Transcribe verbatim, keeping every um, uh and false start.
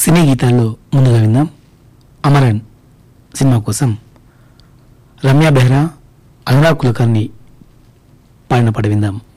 సినీ గీతాల్లో ముందుగా విందాం అమరన్ సినిమా కోసం రమ్య బెహ్రా, అనురాగ్ కులకర్ణి పాడిన పాట విందాం.